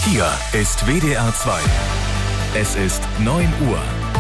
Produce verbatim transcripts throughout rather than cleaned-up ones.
Hier ist W D R zwei. Es ist neun Uhr.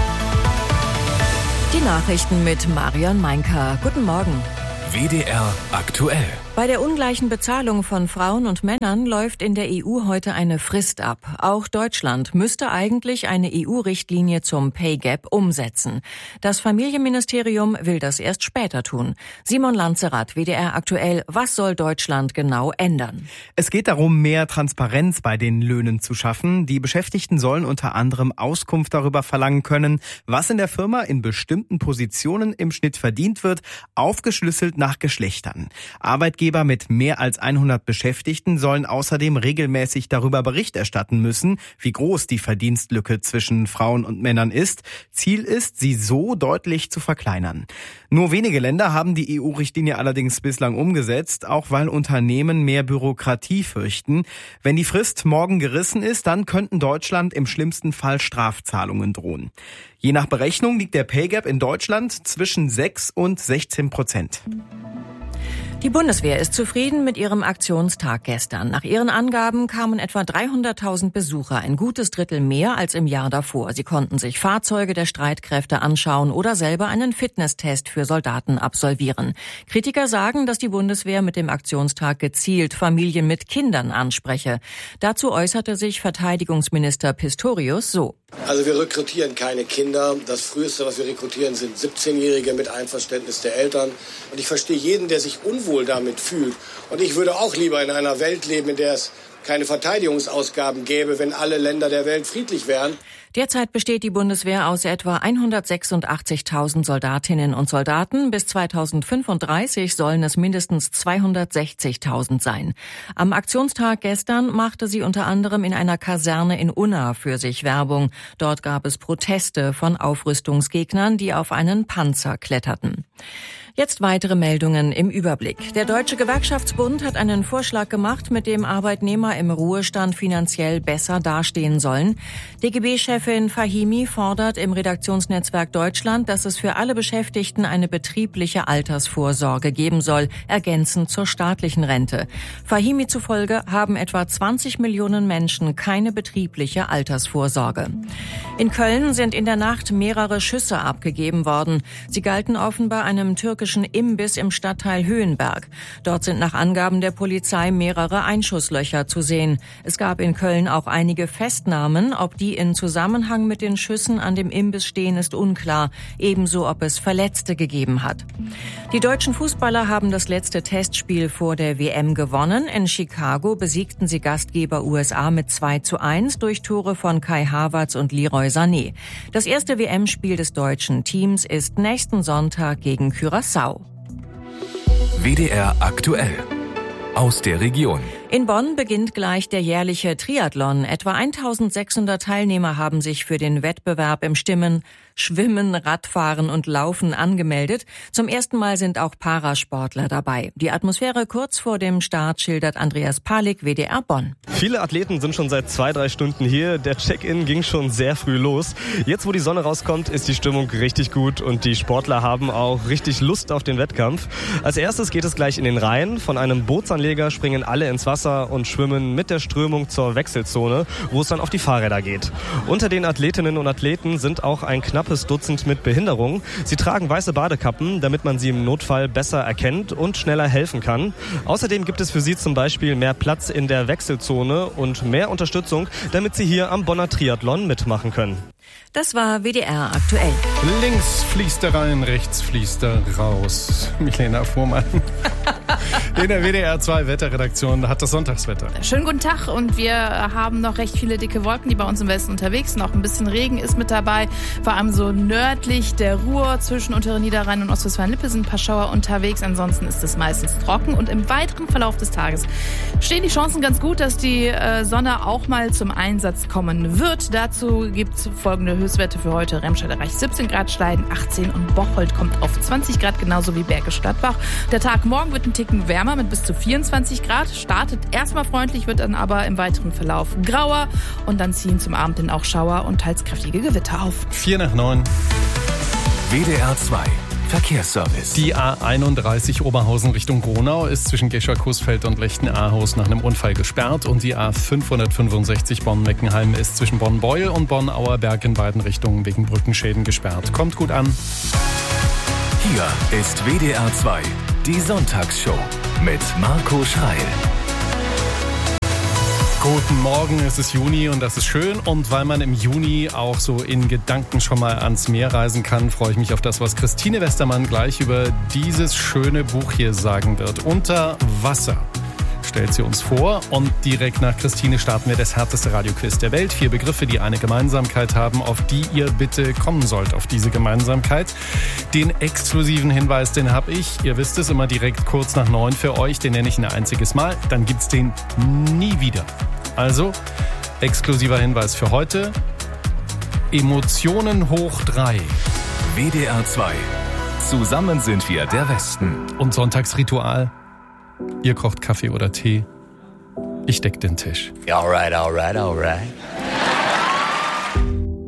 Die Nachrichten mit Marion Meinker. Guten Morgen. W D R aktuell. Bei der ungleichen Bezahlung von Frauen und Männern läuft in der E U heute eine Frist ab. Auch Deutschland müsste eigentlich eine E U-Richtlinie zum Pay Gap umsetzen. Das Familienministerium will das erst später tun. Simon Lanzerath, W D R aktuell. Was soll Deutschland genau ändern? Es geht darum, mehr Transparenz bei den Löhnen zu schaffen. Die Beschäftigten sollen unter anderem Auskunft darüber verlangen können, was in der Firma in bestimmten Positionen im Schnitt verdient wird, aufgeschlüsselt nach Geschlechtern. Arbeitgeber mit mehr als hundert Beschäftigten sollen außerdem regelmäßig darüber Bericht erstatten müssen, wie groß die Verdienstlücke zwischen Frauen und Männern ist. Ziel ist, sie so deutlich zu verkleinern. Nur wenige Länder haben die E U-Richtlinie allerdings bislang umgesetzt, auch weil Unternehmen mehr Bürokratie fürchten. Wenn die Frist morgen gerissen ist, dann könnten Deutschland im schlimmsten Fall Strafzahlungen drohen. Je nach Berechnung liegt der Pay Gap in Deutschland zwischen sechs und sechzehn Prozent. Die Bundeswehr ist zufrieden mit ihrem Aktionstag gestern. Nach ihren Angaben kamen etwa dreihunderttausend Besucher, ein gutes Drittel mehr als im Jahr davor. Sie konnten sich Fahrzeuge der Streitkräfte anschauen oder selber einen Fitnesstest für Soldaten absolvieren. Kritiker sagen, dass die Bundeswehr mit dem Aktionstag gezielt Familien mit Kindern anspreche. Dazu äußerte sich Verteidigungsminister Pistorius so. Also wir rekrutieren keine Kinder. Das Früheste, was wir rekrutieren, sind siebzehnjährige mit Einverständnis der Eltern. Und ich verstehe jeden, der sich unwohl damit fühlt. Und ich würde auch lieber in einer Welt leben, in der es keine Verteidigungsausgaben gäbe, wenn alle Länder der Welt friedlich wären. Derzeit besteht die Bundeswehr aus etwa hundertsechsundachtzigtausend Soldatinnen und Soldaten. Bis zweitausendfünfunddreißig sollen es mindestens zweihundertsechzigtausend sein. Am Aktionstag gestern machte sie unter anderem in einer Kaserne in Unna für sich Werbung. Dort gab es Proteste von Aufrüstungsgegnern, die auf einen Panzer kletterten. Jetzt weitere Meldungen im Überblick. Der Deutsche Gewerkschaftsbund hat einen Vorschlag gemacht, mit dem Arbeitnehmer im Ruhestand finanziell besser dastehen sollen. D G B-Chefin Fahimi fordert im Redaktionsnetzwerk Deutschland, dass es für alle Beschäftigten eine betriebliche Altersvorsorge geben soll, ergänzend zur staatlichen Rente. Fahimi zufolge haben etwa zwanzig Millionen Menschen keine betriebliche Altersvorsorge. In Köln sind in der Nacht mehrere Schüsse abgegeben worden. Sie galten offenbar einem türkischen Imbiss im Stadtteil Höhenberg. Dort sind nach Angaben der Polizei mehrere Einschusslöcher zu sehen. Es gab in Köln auch einige Festnahmen. Ob die in Zusammenhang mit den Schüssen an dem Imbiss stehen, ist unklar. Ebenso, ob es Verletzte gegeben hat. Die deutschen Fußballer haben das letzte Testspiel vor der W M gewonnen. In Chicago besiegten sie Gastgeber U S A mit zwei zu eins durch Tore von Kai Havertz und Leroy Sané. Das erste W M-Spiel des deutschen Teams ist nächsten Sonntag gegen Curaçao. W D R aktuell. Aus der Region. In Bonn beginnt gleich der jährliche Triathlon. Etwa eintausendsechshundert Teilnehmer haben sich für den Wettbewerb im Stimmen, Schwimmen, Radfahren und Laufen angemeldet. Zum ersten Mal sind auch Parasportler dabei. Die Atmosphäre kurz vor dem Start schildert Andreas Palik, W D R Bonn. Viele Athleten sind schon seit zwei, drei Stunden hier. Der Check-in ging schon sehr früh los. Jetzt, wo die Sonne rauskommt, ist die Stimmung richtig gut und die Sportler haben auch richtig Lust auf den Wettkampf. Als erstes geht es gleich in den Rhein. Von einem Bootsanleger springen alle ins Wasser und schwimmen mit der Strömung zur Wechselzone, wo es dann auf die Fahrräder geht. Unter den Athletinnen und Athleten sind auch ein knappes Dutzend mit Behinderung. Sie tragen weiße Badekappen, damit man sie im Notfall besser erkennt und schneller helfen kann. Außerdem gibt es für sie zum Beispiel mehr Platz in der Wechselzone und mehr Unterstützung, damit sie hier am Bonner Triathlon mitmachen können. Das war W D R aktuell. Links fließt er rein, rechts fließt er raus. Milena Fuhrmann. In der W D R zwei Wetterredaktion hat das Sonntagswetter. Schönen guten Tag und wir haben noch recht viele dicke Wolken, die bei uns im Westen unterwegs sind. Auch ein bisschen Regen ist mit dabei. Vor allem so nördlich der Ruhr zwischen Unteren Niederrhein und Ostwestfalen-Lippe sind ein paar Schauer unterwegs. Ansonsten ist es meistens trocken und im weiteren Verlauf des Tages stehen die Chancen ganz gut, dass die Sonne auch mal zum Einsatz kommen wird. Dazu gibt es folgende Höchstwerte für heute. Remscheid erreicht siebzehn Grad, Schleiden achtzehn und Bocholt kommt auf zwanzig Grad, genauso wie Bergisch Gladbach. Der Tag morgen wird ein Ticken wärmer mit bis zu vierundzwanzig Grad. Startet erstmal freundlich, wird dann aber im weiteren Verlauf grauer und dann ziehen zum Abend hin auch Schauer und teils kräftige Gewitter auf. Vier nach neun. W D R zwei Verkehrsservice. Die A einunddreißig Oberhausen Richtung Gronau ist zwischen Gescher-Coesfeld und Lechten-Ahaus nach einem Unfall gesperrt und die A fünfhundertfünfundsechzig Bonn-Meckenheim ist zwischen Bonn-Beul und Bonn-Auerberg in beiden Richtungen wegen Brückenschäden gesperrt. Kommt gut an. Hier ist W D R zwei, die Sonntagsshow mit Marco Schreil. Guten Morgen, es ist Juni und das ist schön. Und weil man im Juni auch so in Gedanken schon mal ans Meer reisen kann, freue ich mich auf das, was Christine Westermann gleich über dieses schöne Buch hier sagen wird. Unter Wasser stellt sie uns vor und direkt nach Christine starten wir das härteste Radioquiz der Welt. Vier Begriffe, die eine Gemeinsamkeit haben, auf die ihr bitte kommen sollt, auf diese Gemeinsamkeit. Den exklusiven Hinweis, den habe ich, ihr wisst es, immer direkt kurz nach neun für euch, den nenne ich ein einziges Mal, dann gibt's den nie wieder. Also, exklusiver Hinweis für heute, Emotionen hoch drei. W D R zwei, zusammen sind wir der Westen. Und Sonntagsritual, ihr kocht Kaffee oder Tee, ich deck den Tisch. Alright, alright, alright.